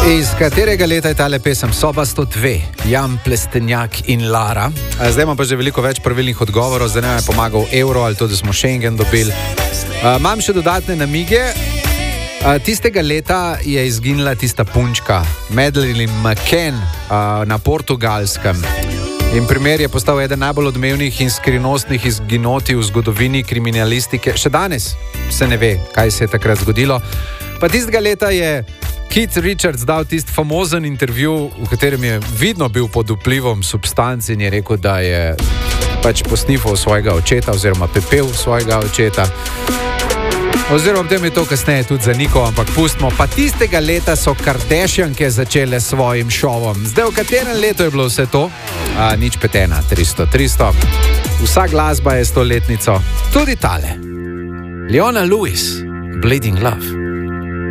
Iz katerega leta je tale pesem? Soba 102, Jan Plestenjak in Lara. Zdaj imam pa že veliko več pravilnih odgovorov, zdaj nam je pomagal Euro ali to, da smo Schengen dobili. Imam še dodatne namige. Tistega leta je izginila tista punčka, Madeleine McCann, na Portugalskem. In primer je postal eden najbolj odmevnih in skrivnostnih izginotij v zgodovini kriminalistike. Še danes se ne ve, kaj se je takrat zgodilo. Pa tistega leta je Keith Richards dal tisti famozen intervju, v katerem je vidno bil pod vplivom substanc in je rekel, da je pač posnifal svojega očeta oziroma pepel svojega očeta. Oziroma potem je to kasneje tudi zanikal, ampak pustimo. Pa tistega leta so Kardashianke začele s svojim šovom. Zdaj, v katerem letu je bilo vse to? Nič petena, 300. Vsa glasba je 100-letnico, tudi tale. Leona Lewis, Bleeding Love.